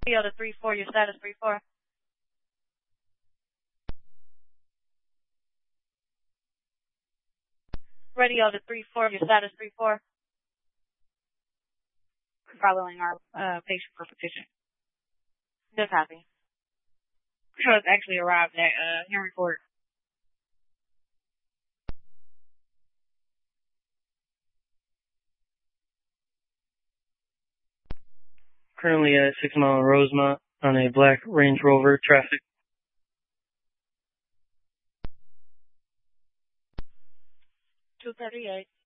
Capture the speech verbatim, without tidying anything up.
Radio to three four, your status three four. Radio to three four, your status three four. Following our uh, patient for petition. Just happy. So it's actually arrived at uh, Henry Ford. Currently at Six Mile and Rosemont on a black Range Rover, traffic. two thirty-eight.